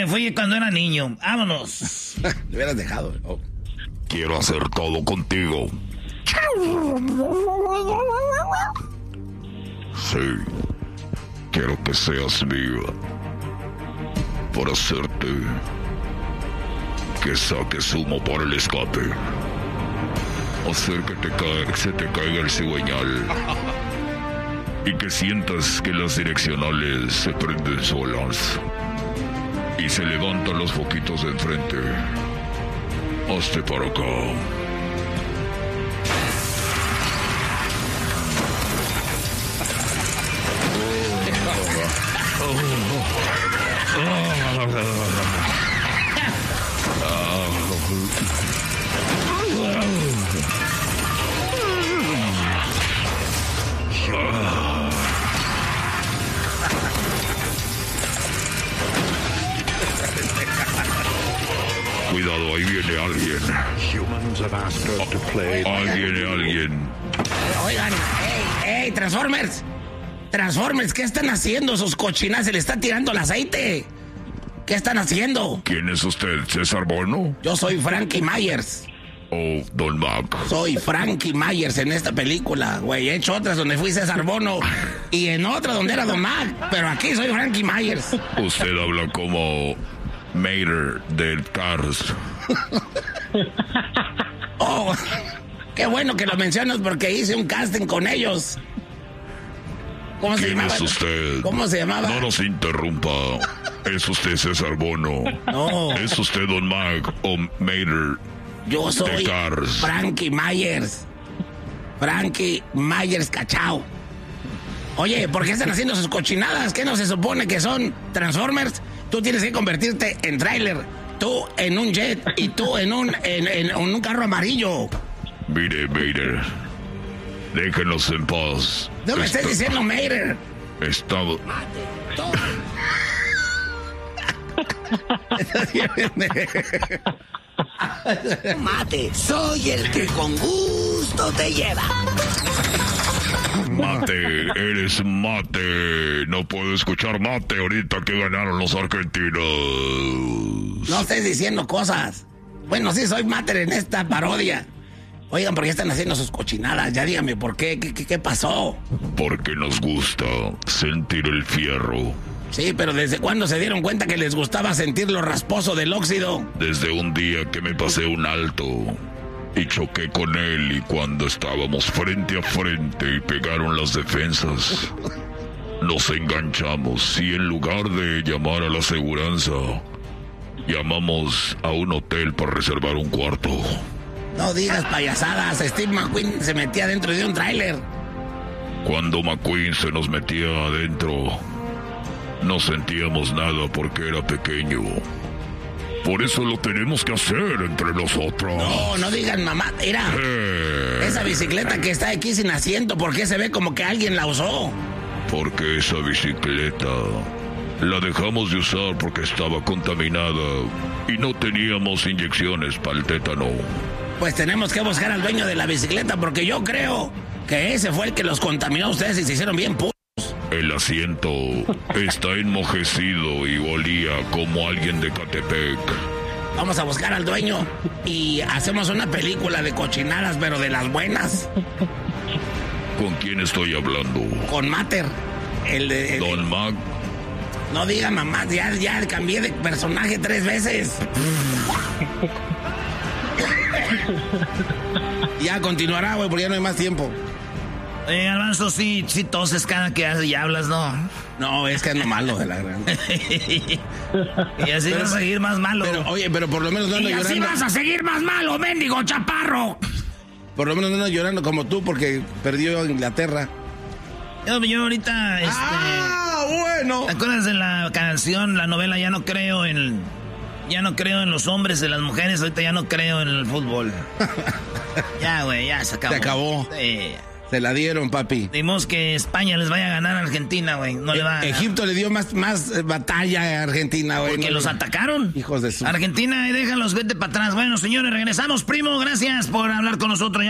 me fui cuando era niño. Vámonos. Le hubieras dejado. Oh. Quiero hacer todo contigo. Sí. Quiero que seas mía. Para hacerte que saques humo para el escape. Hacer que se te caiga el cigüeñal. Y que sientas que las direccionales se prenden solas. Y se levantan los foquitos de enfrente. Hazte para acá. Cuidado, ahí viene alguien. Ahí viene alguien. Oigan, ¡Ey, Transformers! Transformers, ¿qué están haciendo esos cochinas? Se le está tirando el aceite. ¿Qué están haciendo? ¿Quién es usted, César Bono? Yo soy Frankie Myers. Oh, Don Mac. Soy Frankie Myers en esta película, güey. He hecho otras donde fui César Bono y en otra donde era Don Mac, pero aquí soy Frankie Myers. Usted habla como Mater de Cars. Oh, qué bueno que lo mencionas porque hice un casting con ellos. ¿Cómo se llamaba? ¿Quién es usted? ¿Cómo se llamaba? No nos interrumpa. ¿Es usted César Bono? No. ¿Es usted Don Mac o Mater? Yo soy Frankie Myers. Frankie Myers Cachao. Oye, ¿por qué están haciendo sus cochinadas? ¿Qué no se supone que son Transformers? Tú tienes que convertirte en tráiler. Tú en un jet y tú en un carro amarillo. Mire, Mater. Déjenos en paz. No me estés diciendo Mater. Estado. Mate, soy el que con gusto te lleva. Mate, eres Mate. No puedo escuchar Mate ahorita que ganaron los argentinos. No estés diciendo cosas. Bueno, sí, soy Mate en esta parodia. Oigan, ¿por qué están haciendo sus cochinadas? Ya díganme, ¿por qué? ¿Qué pasó? Porque nos gusta sentir el fierro. Sí, pero ¿desde cuándo se dieron cuenta que les gustaba sentir lo rasposo del óxido? Desde un día que me pasé un alto y choqué con él y cuando estábamos frente a frente y pegaron las defensas, nos enganchamos y en lugar de llamar a la aseguranza, llamamos a un hotel para reservar un cuarto. No digas payasadas, Steve McQueen se metía dentro de un tráiler. Cuando McQueen se nos metía adentro, no sentíamos nada porque era pequeño. Por eso lo tenemos que hacer entre nosotros. No digan mamá, mira. Esa bicicleta que está aquí sin asiento, ¿por qué se ve como que alguien la usó? Porque esa bicicleta la dejamos de usar porque estaba contaminada y no teníamos inyecciones para el tétano. Pues tenemos que buscar al dueño de la bicicleta porque yo creo que ese fue el que los contaminó a ustedes y se hicieron bien puros. El asiento está enmojecido y olía como alguien de Catepec. Vamos a buscar al dueño y hacemos una película de cochinadas, pero de las buenas. ¿Con quién estoy hablando? Con Mater, Don Mac. No diga mamá, ya cambié de personaje 3 veces. Ya continuará, güey, porque ya no hay más tiempo. Garbanzo, sí toses cada que haces y hablas, ¿no? No, es que ando malo de la gran. Y así vas a seguir más malo. Pero por lo menos no ando llorando. Y así vas a seguir más malo, mendigo chaparro. Por lo menos no ando llorando como tú porque perdió Inglaterra. Yo ahorita, bueno. ¿Te acuerdas de la canción, la novela Ya no creo en los hombres, en las mujeres, ahorita ya no creo en el fútbol? Ya, güey, ya se acabó. Se acabó. Sí. Se la dieron, papi. Dimos que España les vaya a ganar a Argentina, güey. No le va a ganar. Egipto le dio más batalla a Argentina, güey. Porque los atacaron. Hijos de su... Argentina, déjalos, vete para atrás. Bueno, señores, regresamos, primo. Gracias por hablar con nosotros.